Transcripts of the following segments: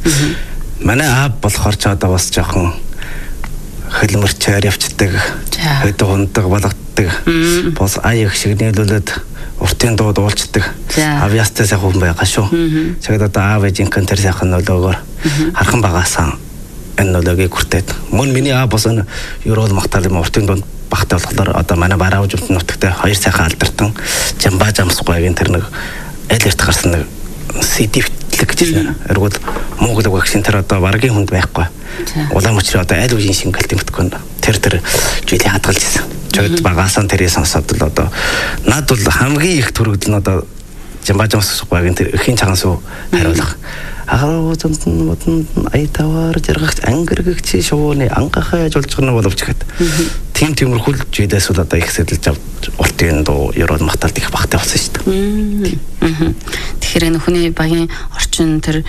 Манай аав болохоор ч одоо бас жоохон хөлмөрчээр явцдаг. Хөдөө хундаг болгодог. Бос аяг шиг нийлүүлээд уртын дууд уулцдаг. Авьяастай сайхан хүн байгаа шүү. Тэгээд одоо аав ээжийн тэр сайхан нөлөөгөөр хархан багаасан энэ нөлөөгийг хүртээд. Мөн миний аав бас ерөөл магтаал юм уртын дунд багтай болохоор одоо манай бараа өвчмөд нутагтай хоёр сайхан алдартан жамбаа жамсгүйгийн тэр нэг аль эрт гарсан нэг сэтивтлэг гэж байна. Эргүүл Монгол багшин тэр одоо баргийн хүнд байхгүй. Улаан мөчрөө одоо аль үеийн шингэлт юмтгэн тэр зүйлийг хадгалж ирсэн. Жод багаасан тэрийг сонсоод л одоо над бол хамгийн их төрөгдөл нь одоо жамбаа жамсгүйгийн тэр эхийн чаганс уу хариулах. Ахруу зэнтэн айтавар жаргагч ангэргэгч шууны ангахаж болж гэнэ боловч гэхэд тиймэрхүүл жидээс бол одоо их сэдэлж авч уртын дуу ерөөл магтаалт их багтай болсон шүү дээ. Тэгэхээр энэ хүний багийн орчин тэр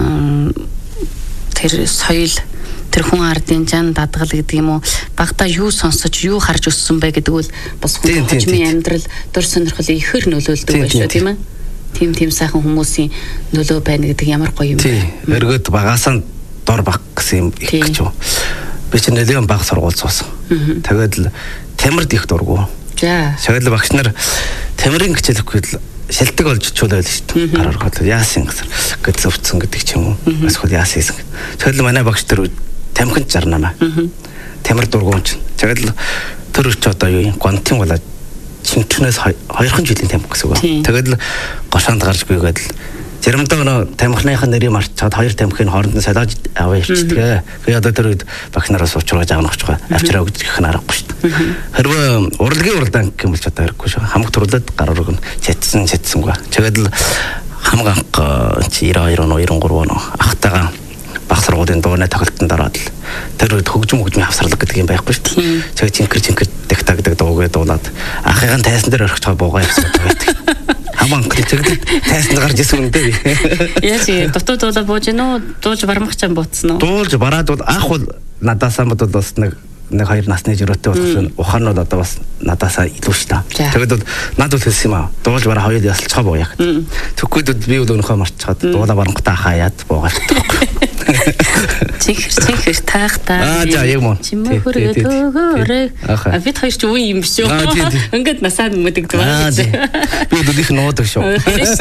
соёл тэр хүн ардын жан дадгал гэдэг юм уу багтаа юу сонсож юу харж өссөн бэ гэдэг бол бас хүн хожмын амьдрал дөр сонирхол ихэр нөлөөлдөг байх шүү тийм ээ. Тим сайхан хүмүүсийн нөлөө байна гэдэг ямар гоё юм бэ. Эргээд багаасаа дор баг гэсэн юм их гэж юу. Би ч нэлээд баг сургууль суусан. Тэгээд л тамирд их дургу. Тэгээд л багш нар тамирын хичээлэхгүй л шилдэг болж чуулаад шүү дээ. Гараар гол яасан гэсэн өвцөн гэдэг ч юм уу. Эсвэл яасан гэсэн. Тэгээд л манай багш тэр тамхинд жарнамаа. Тамир дургуунч. Тэгээд л тэр ч одоо юу юм гонтын болоод чинчнээс 2 жилийн тамхи гэсэн үг. Тэгээд л гошоонд гарч гүйгээд л заримдаа нөө тамхиныхаа нэрийг марчаад 2 тамхины хооронд нь солиож аваа ирчихдэг. Тэгээд одоо тэр үед багш нараас уучраж аавнах ч байгаа. Авчраа гэж их харахгүй шүү дээ. Хэрвээ урлагийн уралдаан гэх юм бол ч одоо хэрэггүй шүү. Хамаг төрлөд гар ураг нь цэцсэнгүй. Тэгээд л хамаг анх 92 он 93 он ахтайгаа баг сургуулийн дуунаа тоглолтод ороод л тэр үед хөгжмийн хавсралга гэдэг юм байхгүй шүү дээ. Тэгээд чинкэр дэгтагдаг дуугээ дуулаад ахыгын тайсан дээр орхиж байгаа буугаа явсан байдаг. Хамаан гэдэг тайсанд гарч исэн үнэтэй би. Яаж дутуу дуулаа бууж гэнэ үү? Дуулж бармах чам ботсон уу? Дуулж бараад бол ах бол надаасаа мод бас нэг 2 насны жирөөтэй болох ухаан нь одоо бас надаасаа илүү шүү дээ. Тэгээд бол над бол хэлсэн юм аа. Дуулж бараа хоёул ясалцгаа буу яг. Тэгвэл би бол өнөхөө марчаад дуулаа барангатаа хаяад буугаад байхгүй. Чихэр таахтаа. За яг мөн. Чимэхүргээ төөгөөрэй. Бид хоёр ч үе юм биш үү? Ингээд насаад мэддэг байна. Би бол их нуудаг шүү.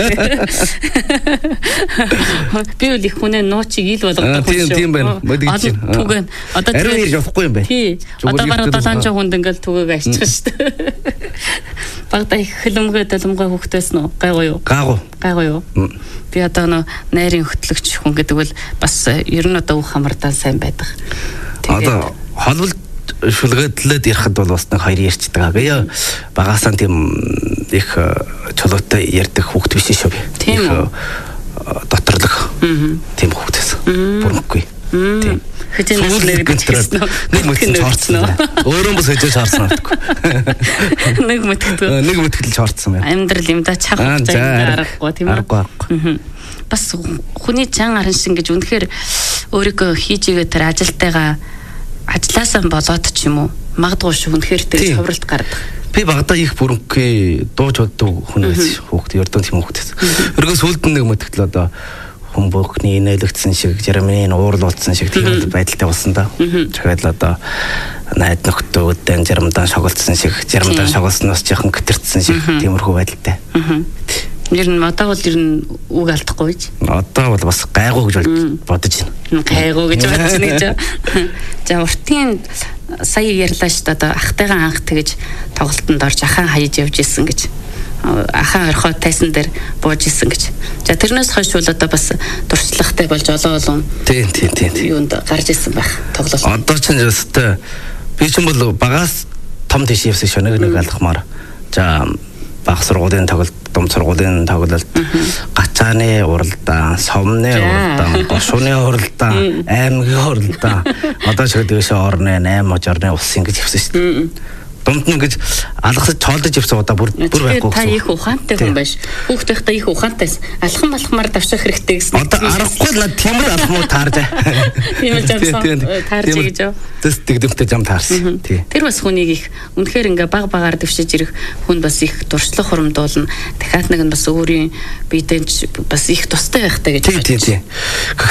Би бол их хүнээ нуучиг ил болгодог шүү. Тийм байна. Мэддэг чинь. Түгэн. Одоо тэр явахгүй юм байна. Одоо бараг 7 хүнд ингээд түгээг аччих шүү дээ. Багтаа их хөлөмгөө доломгоо хөхтөөс нь гайгүй юу? Би одоо найрын хөтлөгч хүн гэдэг бол бас ер нь одоо ух хамартаа сайн байдаг. Одоо холбол шүлгээдлээд ярихад бол бас нэг хоёр ярьцдаг. Би багаасаа тийм их чулуутай ярьдаг хүүхд биш шүү би. Тийм доторлох. Тийм хүүхдээс. Бүрмэхгүй. Тийм. Хэдийнээс нэр гэнэсэн нэг мөтгөл чорцсон. Өөрөө бас хэжээ чорцсон гэдэг. Нэг мөтгөл чорцсон байна. Амьдрал юм да чах хугацаа аргагүй тийм үү? Бас хүний чан араншин гэж үнэхээр өөрийгөө хийж игээ тэр ажилтайгаа ажилласаа болоод ч юм уу магадгүй шүү үнэхээр тэр ховролт гардаг. Би багада их бүрэнхий дууж боддог хүн байсан хүүхд ердөө тийм хүүхдээс. Өргөө сүлд нэг мөтгөл одоо хүн бүхний нээлэгдсэн шиг жармын уурлуулсан шиг тийм байдалтай болсон да. Тэгэхээр л одоо найд нөхдөөдөө жармдаа шоголцсон шиг жармдаа шоголсноос жоохон гэтэрсэн шиг тиймэрхүү байдалтай. Ер нь одоо бол ер нь үг алдахгүй гэж. Одоо бол бас гайгүй гэж бодож байна. Гайгүй гэж бодож байна гэж. За уртын сая ярьлаа шүү дээ. Одоо ахтайгаа анх тэгэж тоглолтод орж ахаа хаяж явж исэн гэж. Ахаа орхоо тайсан дээр бууж исэн гэж. За тэрнээс хойш бол одоо бас дурслагтай болж олоолон. Тийм. Юунд гарч исэн байх тоглолт. Одоо ч нэстэ би ч юм бол багаас том тийш явсан шүү нэг алхмаар. За баг сургуулийн тоглолт, дум сургуулийн тоглолт, гачааны уралдаан, совны уралдаан, гошууны уралдаан, аймгийн уралдаан. Одоо ч гэдэг шиг орны 8 мужирны улсын гэж явсан шүү дээ. Думд нь гэж алгасаж тоолдож явсан удаа бүр байхгүй. Та их ухаантай хүн байж. Хүүхдтэй та их ухаантайс алхамар давших хэрэгтэй гэсэн. Одоо аргагүй над тиймэр алхмуу таарж. Тийм л жамсан таарж гэж юу. Тэс тэгдэмтэй жам таарсан. Тэр бас хүнийг их үнэхээр ингээ баг-багаар дэвшиж ирэх хүн бас их дуршлах хуримдуулна. Дахиад нэг нь бас өөрийн биедээ бас их тустай байхтай гэж. Тийм.